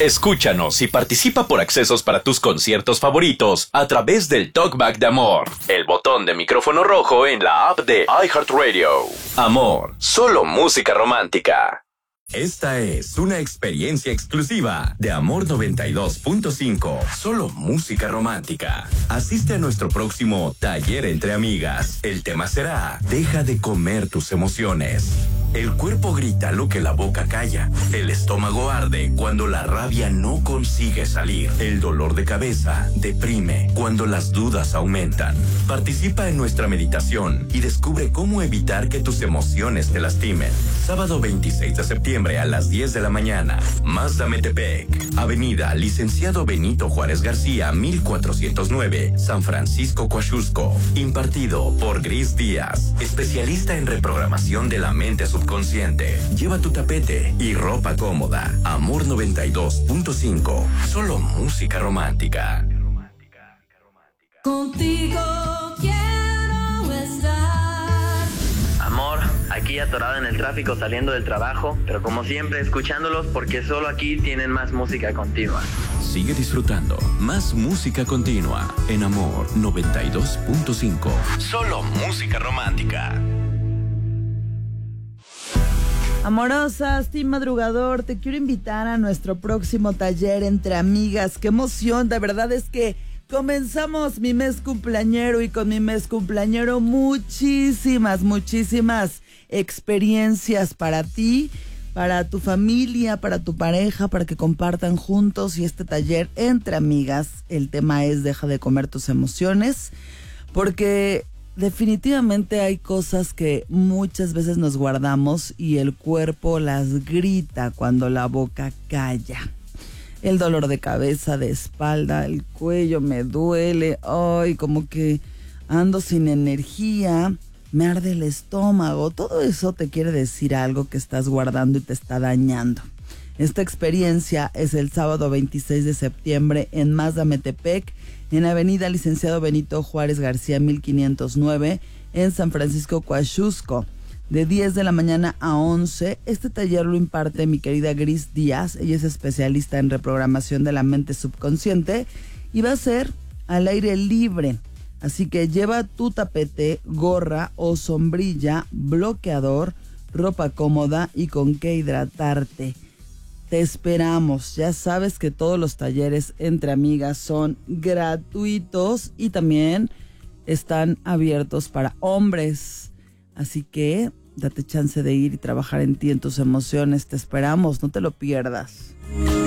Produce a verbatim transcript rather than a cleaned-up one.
Escúchanos y participa por accesos para tus conciertos favoritos a través del Talkback de Amor, el botón de micrófono rojo en la app de iHeartRadio. Amor, solo música romántica. Esta es una experiencia exclusiva de Amor noventa y dos punto cinco. Solo música romántica. Asiste a nuestro próximo taller entre amigas. El tema será: deja de comer tus emociones. El cuerpo grita lo que la boca calla. El estómago arde cuando la rabia no consigue salir. El dolor de cabeza deprime cuando las dudas aumentan. Participa en nuestra meditación y descubre cómo evitar que tus emociones te lastimen. Sábado veintiséis de septiembre a las diez de la mañana. Mazda Metepec, Avenida Licenciado Benito Juárez García, mil cuatrocientos nueve, San Francisco, Coaxusco. Impartido por Gris Díaz, especialista en reprogramación de la mente subconsciente. Lleva tu tapete y ropa cómoda. Amor noventa y dos punto cinco. Solo música romántica. Contigo quiero estar. Amor, aquí atorado en el tráfico saliendo del trabajo, pero como siempre escuchándolos porque solo aquí tienen más música continua. Sigue disfrutando más música continua en Amor noventa y dos punto cinco. Solo música romántica. Amorosas, team madrugador, te quiero invitar a nuestro próximo taller entre amigas. ¡Qué emoción! De verdad es que comenzamos mi mes cumpleañero y con mi mes cumpleañero muchísimas, muchísimas experiencias para ti, para tu familia, para tu pareja, para que compartan juntos. Y este taller entre amigas, el tema es deja de comer tus emociones, porque definitivamente hay cosas que muchas veces nos guardamos y el cuerpo las grita cuando la boca calla. El dolor de cabeza, de espalda, el cuello me duele, ay, como que ando sin energía, me arde el estómago. Todo eso te quiere decir algo que estás guardando y te está dañando. Esta experiencia es el sábado veintiséis de septiembre en Mazda Metepec, en Avenida Licenciado Benito Juárez García mil quinientos nueve, en San Francisco, Coaxusco, de diez de la mañana a once. Este taller lo imparte mi querida Gris Díaz. Ella es especialista en reprogramación de la mente subconsciente y va a ser al aire libre. Así que lleva tu tapete, gorra o sombrilla, bloqueador, ropa cómoda y con qué hidratarte. Te esperamos. Ya sabes que todos los talleres entre amigas son gratuitos y también están abiertos para hombres. Así que date chance de ir y trabajar en ti, en tus emociones. Te esperamos, no te lo pierdas.